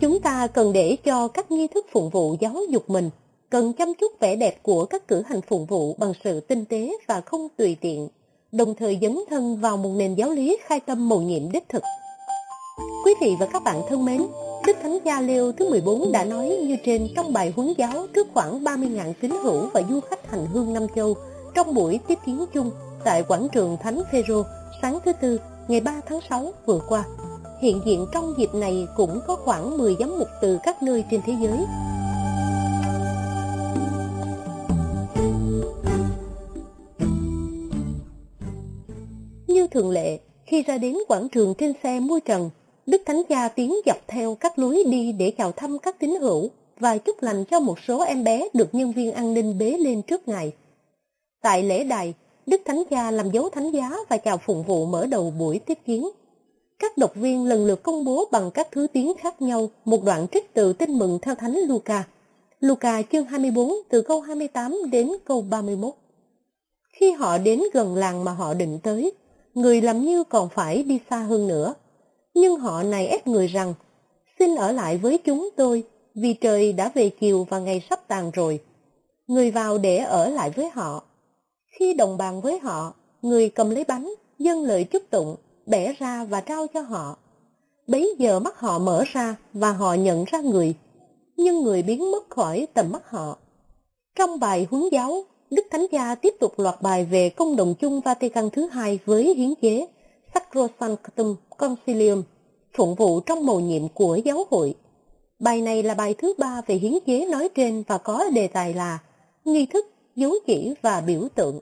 Chúng ta cần để cho các nghi thức phụng vụ giáo dục mình, cần chăm chút vẻ đẹp của các cử hành phụng vụ bằng sự tinh tế và không tùy tiện, đồng thời dấn thân vào một nền giáo lý khai tâm mầu nhiệm đích thực. Quý vị và các bạn thân mến, Đức Thánh Cha Leo thứ 14 đã nói như trên trong bài huấn giáo trước khoảng 30.000 tín hữu và du khách hành hương Nam Châu trong buổi tiếp kiến chung tại quảng trường Thánh Phêrô sáng thứ Tư, ngày 3 tháng 6 vừa qua. Hiện diện trong dịp này cũng có khoảng 10 giám mục từ các nơi trên thế giới. Như thường lệ, khi ra đến quảng trường trên xe mui trần, Đức Thánh Cha tiến dọc theo các lối đi để chào thăm các tín hữu và chúc lành cho một số em bé được nhân viên an ninh bế lên trước Ngài. Tại lễ đài, Đức Thánh Cha làm dấu thánh giá và chào phụng vụ mở đầu buổi tiếp kiến. Các đọc viên lần lượt công bố bằng các thứ tiếng khác nhau một đoạn trích từ Tin mừng theo Thánh Luca. Luca chương 24 từ câu 28 đến câu 31. Khi họ đến gần làng mà họ định tới, người làm như còn phải đi xa hơn nữa. Nhưng họ nài ép người rằng, xin ở lại với chúng tôi, vì trời đã về chiều và ngày sắp tàn rồi. Người vào để ở lại với họ. Khi đồng bàn với họ, người cầm lấy bánh, dâng lời chúc tụng, bẻ ra và trao cho họ. Bấy giờ mắt họ mở ra và họ nhận ra người, nhưng người biến mất khỏi tầm mắt họ. Trong bài huấn giáo, Đức Thánh Cha tiếp tục loạt bài về công đồng chung Vatican thứ hai với hiến chế Sacrosanctum Concilium, phụng vụ trong mầu nhiệm của giáo hội. Bài này là bài thứ 3 về hiến chế nói trên và có đề tài là nghi thức, dấu chỉ và biểu tượng.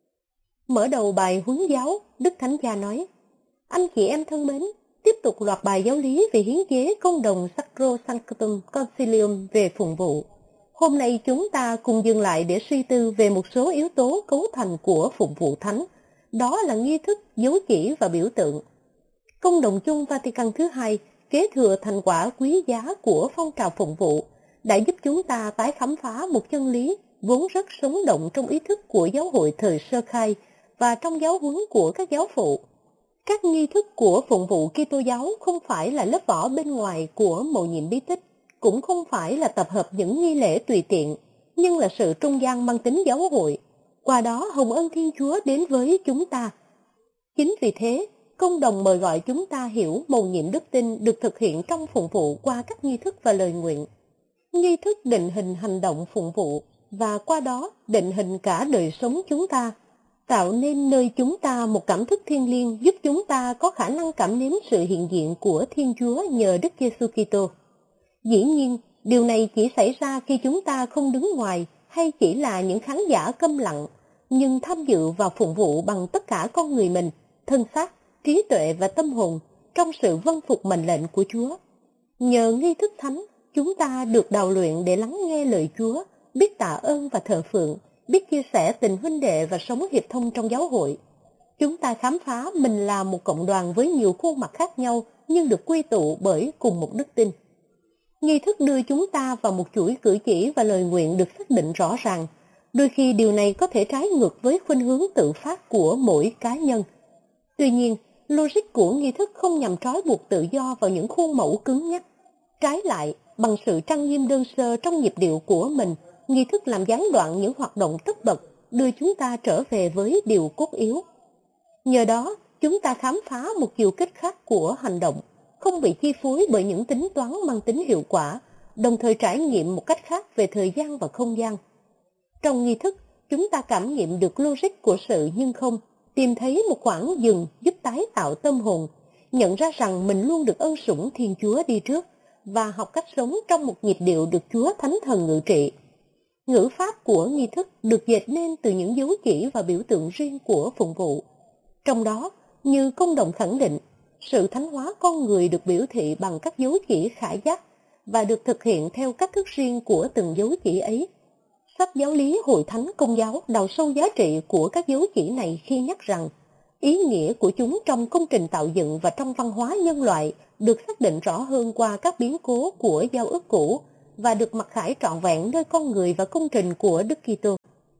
Mở đầu bài huấn giáo, Đức Thánh Cha nói: anh chị em thân mến, tiếp tục loạt bài giáo lý về hiến chế công đồng Sacrosanctum Concilium về phụng vụ. Hôm nay chúng ta cùng dừng lại để suy tư về một số yếu tố cấu thành của phụng vụ thánh, đó là nghi thức, dấu chỉ và biểu tượng. Công đồng chung Vatican thứ hai kế thừa thành quả quý giá của phong trào phụng vụ, đã giúp chúng ta tái khám phá một chân lý vốn rất sống động trong ý thức của giáo hội thời sơ khai và trong giáo huấn của các giáo phụ. Các nghi thức của phụng vụ Kitô giáo không phải là lớp vỏ bên ngoài của mầu nhiệm bí tích, cũng không phải là tập hợp những nghi lễ tùy tiện, nhưng là sự trung gian mang tính giáo hội. Qua đó hồng ân Thiên Chúa đến với chúng ta. Chính vì thế, công đồng mời gọi chúng ta hiểu mầu nhiệm đức tin được thực hiện trong phụng vụ qua các nghi thức và lời nguyện. Nghi thức định hình hành động phụng vụ và qua đó định hình cả đời sống chúng ta, tạo nên nơi chúng ta một cảm thức thiêng liêng giúp chúng ta có khả năng cảm nếm sự hiện diện của Thiên Chúa nhờ Đức Giêsu Kitô. Dĩ nhiên, điều này chỉ xảy ra khi chúng ta không đứng ngoài hay chỉ là những khán giả câm lặng, nhưng tham dự vào phụng vụ bằng tất cả con người mình, thân xác, trí tuệ và tâm hồn trong sự vâng phục mệnh lệnh của Chúa. Nhờ nghi thức thánh, chúng ta được đào luyện để lắng nghe lời Chúa, biết tạ ơn và thờ phượng, biết chia sẻ tình huynh đệ và sống hiệp thông trong giáo hội. Chúng ta khám phá mình là một cộng đoàn với nhiều khuôn mặt khác nhau nhưng được quy tụ bởi cùng một đức tin. Nghi thức đưa chúng ta vào một chuỗi cử chỉ và lời nguyện được xác định rõ ràng. Đôi khi điều này có thể trái ngược với khuynh hướng tự phát của mỗi cá nhân. Tuy nhiên, logic của nghi thức không nhằm trói buộc tự do vào những khuôn mẫu cứng nhắc. Trái lại, bằng sự trang nghiêm đơn sơ trong nhịp điệu của mình, nghi thức làm gián đoạn những hoạt động tất bật, đưa chúng ta trở về với điều cốt yếu. Nhờ đó, chúng ta khám phá một chiều kích khác của hành động, không bị chi phối bởi những tính toán mang tính hiệu quả, đồng thời trải nghiệm một cách khác về thời gian và không gian. Trong nghi thức, chúng ta cảm nghiệm được logic của sự nhưng không, tìm thấy một khoảng dừng giúp tái tạo tâm hồn, nhận ra rằng mình luôn được ân sủng Thiên Chúa đi trước và học cách sống trong một nhịp điệu được Chúa Thánh Thần ngự trị. Ngữ pháp của nghi thức được dệt nên từ những dấu chỉ và biểu tượng riêng của phụng vụ. Trong đó, như công đồng khẳng định, sự thánh hóa con người được biểu thị bằng các dấu chỉ khả giác và được thực hiện theo cách thức riêng của từng dấu chỉ ấy. Sách giáo lý Hội Thánh Công giáo đào sâu giá trị của các dấu chỉ này khi nhắc rằng ý nghĩa của chúng trong công trình tạo dựng và trong văn hóa nhân loại được xác định rõ hơn qua các biến cố của giao ước cũ và được mặc khải trọn vẹn nơi con người và công trình của Đức Kitô.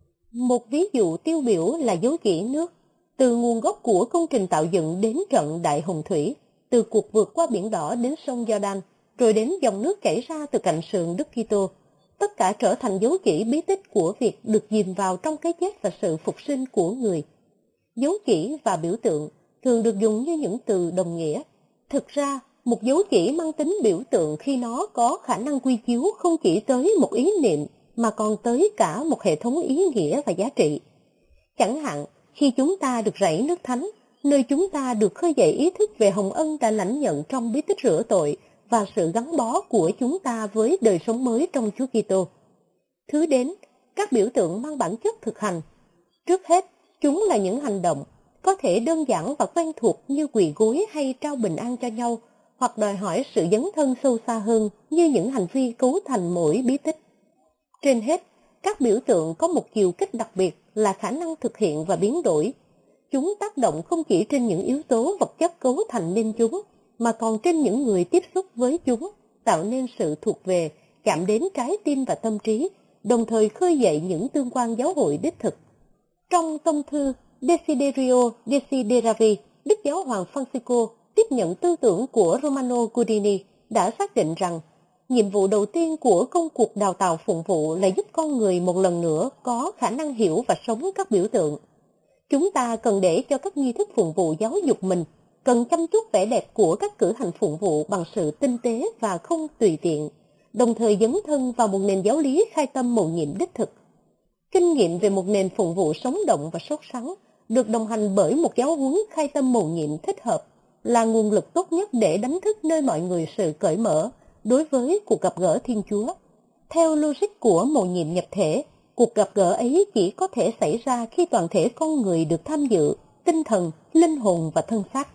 Một ví dụ tiêu biểu là dấu chỉ nước, từ nguồn gốc của công trình tạo dựng đến trận Đại Hồng Thủy, từ cuộc vượt qua biển đỏ đến sông Giođan rồi đến dòng nước chảy ra từ cạnh sườn Đức Kitô. Tất cả trở thành dấu chỉ bí tích của việc được dìm vào trong cái chết và sự phục sinh của người. Dấu chỉ và biểu tượng thường được dùng như những từ đồng nghĩa. Thực ra, một dấu chỉ mang tính biểu tượng khi nó có khả năng quy chiếu không chỉ tới một ý niệm mà còn tới cả một hệ thống ý nghĩa và giá trị. Chẳng hạn, khi chúng ta được rảy nước thánh, nơi chúng ta được khơi dậy ý thức về hồng ân đã lãnh nhận trong bí tích rửa tội và sự gắn bó của chúng ta với đời sống mới trong Chúa Kitô. Thứ đến, các biểu tượng mang bản chất thực hành. Trước hết, chúng là những hành động, có thể đơn giản và quen thuộc như quỳ gối hay trao bình an cho nhau, hoặc đòi hỏi sự dấn thân sâu xa hơn như những hành vi cấu thành mỗi bí tích. Trên hết, các biểu tượng có một chiều kích đặc biệt là khả năng thực hiện và biến đổi. Chúng tác động không chỉ trên những yếu tố vật chất cấu thành nên chúng, mà còn trên những người tiếp xúc với chúng, tạo nên sự thuộc về, chạm đến trái tim và tâm trí, đồng thời khơi dậy những tương quan giáo hội đích thực. Trong tông thư Desiderio Desideravi, Đức Giáo hoàng Francisco tiếp nhận tư tưởng của Romano Guardini đã xác định rằng nhiệm vụ đầu tiên của công cuộc đào tạo phụng vụ là giúp con người một lần nữa có khả năng hiểu và sống các biểu tượng. Chúng ta cần để cho các nghi thức phụng vụ giáo dục mình, cần chăm chút vẻ đẹp của các cử hành phụng vụ bằng sự tinh tế và không tùy tiện, đồng thời dấn thân vào một nền giáo lý khai tâm mầu nhiệm đích thực. Kinh nghiệm về một nền phụng vụ sống động và sốt sắng, được đồng hành bởi một giáo huấn khai tâm mầu nhiệm thích hợp, là nguồn lực tốt nhất để đánh thức nơi mọi người sự cởi mở đối với cuộc gặp gỡ Thiên Chúa. Theo logic của mầu nhiệm nhập thể, cuộc gặp gỡ ấy chỉ có thể xảy ra khi toàn thể con người được tham dự, tinh thần, linh hồn và thân xác.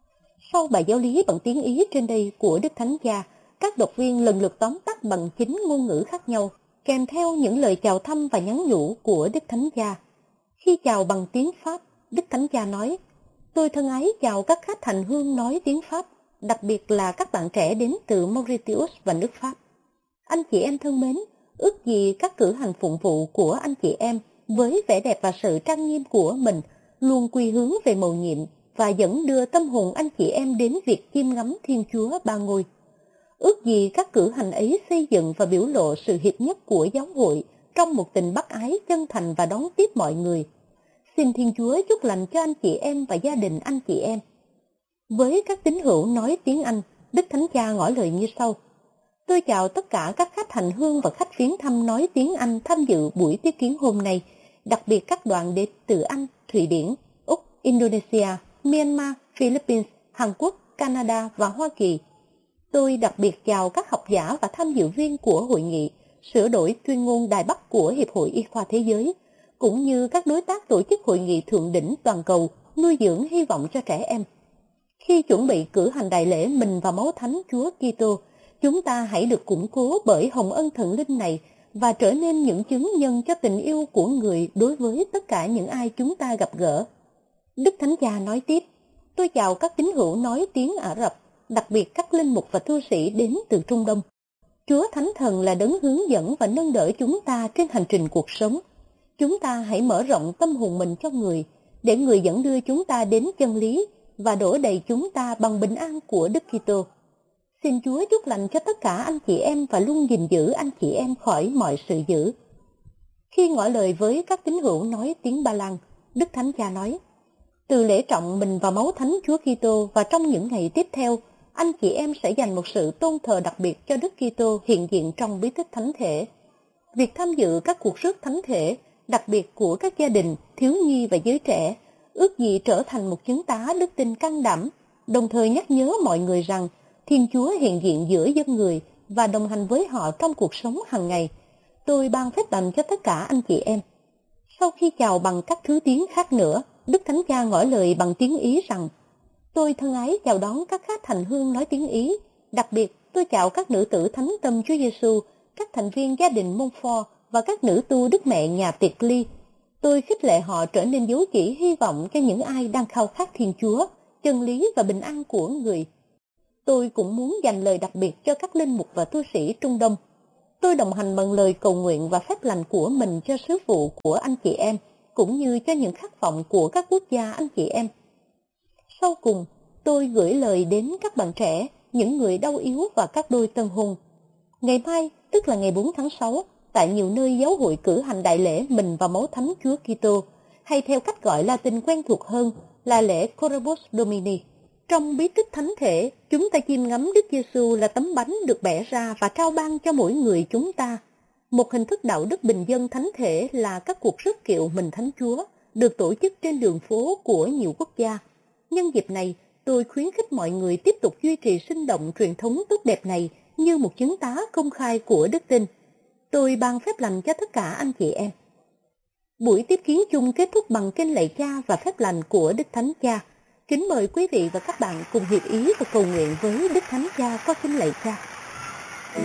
Sau bài giáo lý bằng tiếng Ý trên đây của Đức Thánh Cha, các đọc viên lần lượt tóm tắt bằng 9 ngôn ngữ khác nhau, kèm theo những lời chào thăm và nhắn nhủ của Đức Thánh Cha. Khi chào bằng tiếng Pháp, Đức Thánh Cha nói: "Tôi thân ái chào các khách hành hương nói tiếng Pháp, đặc biệt là các bạn trẻ đến từ Mauritius và nước Pháp. Anh chị em thân mến, ước gì các cử hành phụng vụ của anh chị em với vẻ đẹp và sự trang nghiêm của mình luôn quy hướng về mầu nhiệm và dẫn đưa tâm hồn anh chị em đến việc chiêm ngắm Thiên Chúa Ba Ngôi. Ước gì các cử hành ấy xây dựng và biểu lộ sự hiệp nhất của giáo hội trong một tình bác ái chân thành và đón tiếp mọi người. Xin Thiên Chúa chúc lành cho anh chị em và gia đình anh chị em." Với các tín hữu nói tiếng Anh, Đức Thánh Cha ngỏ lời như sau: "Tôi chào tất cả các khách hành hương và khách viếng thăm nói tiếng Anh tham dự buổi tiếp kiến hôm nay, đặc biệt các đoàn đến từ Anh, Thụy Điển, Úc, Indonesia, Myanmar, Philippines, Hàn Quốc, Canada và Hoa Kỳ. Tôi đặc biệt chào các học giả và tham dự viên của hội nghị sửa đổi tuyên ngôn Đài Bắc của Hiệp hội Y khoa Thế giới, cũng như các đối tác tổ chức hội nghị thượng đỉnh toàn cầu nuôi dưỡng hy vọng cho trẻ em. Khi chuẩn bị cử hành đại lễ mình và máu thánh Chúa Kitô, chúng ta hãy được củng cố bởi hồng ân thần linh này và trở nên những chứng nhân cho tình yêu của người đối với tất cả những ai chúng ta gặp gỡ." Đức Thánh Cha nói tiếp: "Tôi chào các tín hữu nói tiếng Ả Rập, đặc biệt các linh mục và tu sĩ đến từ Trung Đông. Chúa Thánh Thần là đấng hướng dẫn và nâng đỡ chúng ta trên hành trình cuộc sống. Chúng ta hãy mở rộng tâm hồn mình cho người, để người dẫn đưa chúng ta đến chân lý và đổ đầy chúng ta bằng bình an của Đức Kitô. Xin Chúa chúc lành cho tất cả anh chị em và luôn gìn giữ anh chị em khỏi mọi sự dữ." Khi ngỏ lời với các tín hữu nói tiếng Ba Lan, Đức Thánh Cha nói: "Từ lễ trọng mình và máu thánh Chúa Kitô và trong những ngày tiếp theo, anh chị em sẽ dành một sự tôn thờ đặc biệt cho Đức Kitô hiện diện trong bí tích thánh thể. Việc tham dự các cuộc rước thánh thể, đặc biệt của các gia đình, thiếu nhi và giới trẻ, ước gì trở thành một chứng tá đức tin can đảm, đồng thời nhắc nhớ mọi người rằng Thiên Chúa hiện diện giữa dân người và đồng hành với họ trong cuộc sống hàng ngày. Tôi ban phép lành cho tất cả anh chị em." Sau khi chào bằng các thứ tiếng khác nữa, Đức Thánh Cha ngỏ lời bằng tiếng Ý rằng: "Tôi thân ái chào đón các khách hành hương nói tiếng Ý, đặc biệt tôi chào các nữ tử thánh tâm Chúa Giêsu, các thành viên gia đình Montfort và các nữ tu Đức Mẹ nhà Tiệt Ly. Tôi khích lệ họ trở nên dấu chỉ hy vọng cho những ai đang khao khát Thiên Chúa, chân lý và bình an của người. Tôi cũng muốn dành lời đặc biệt cho các linh mục và tu sĩ Trung Đông. Tôi đồng hành bằng lời cầu nguyện và phép lành của mình cho sứ vụ của anh chị em, cũng như cho những khát vọng của các quốc gia anh chị em. Sau cùng, tôi gửi lời đến các bạn trẻ, những người đau yếu và các đôi tân hôn. Ngày mai, tức là ngày 4 tháng 6, tại nhiều nơi giáo hội cử hành đại lễ Mình và Máu Thánh Chúa Kitô, hay theo cách gọi Latin quen thuộc hơn là lễ Corpus Domini. Trong bí tích thánh thể, chúng ta chiêm ngắm Đức Giêsu là tấm bánh được bẻ ra và trao ban cho mỗi người chúng ta. Một hình thức đạo đức bình dân thánh thể là các cuộc rước kiệu Mình Thánh Chúa, được tổ chức trên đường phố của nhiều quốc gia. Nhân dịp này, tôi khuyến khích mọi người tiếp tục duy trì sinh động truyền thống tốt đẹp này như một chứng tá công khai của đức tin. Tôi ban phép lành cho tất cả anh chị em. Buổi tiếp kiến chung kết thúc bằng kinh lạy Cha và phép lành của Đức Thánh Cha. Kính mời quý vị và các bạn cùng hiệp ý và cầu nguyện với Đức Thánh Cha qua kinh lạy Cha.